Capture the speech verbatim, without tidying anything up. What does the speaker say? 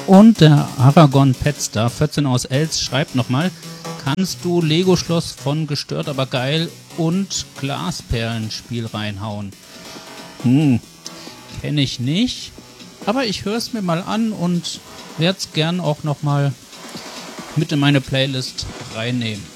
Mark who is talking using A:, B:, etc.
A: Und der Aragon Petstar vierzehn aus Els schreibt nochmal, kannst du Lego-Schloss von Gestört aber geil und Glasperlenspiel reinhauen? Hm, kenne ich nicht, aber ich höre es mir mal an und werde es gern auch nochmal mit in meine Playlist reinnehmen.